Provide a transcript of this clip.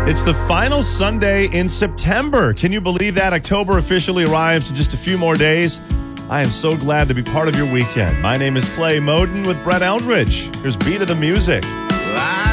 It's the final Sunday in September. Can you believe that? October officially arrives in just a few more days. I am so glad to be part of your weekend. My name is Clay Moden with Brett Eldridge. Here's Beat of the Music.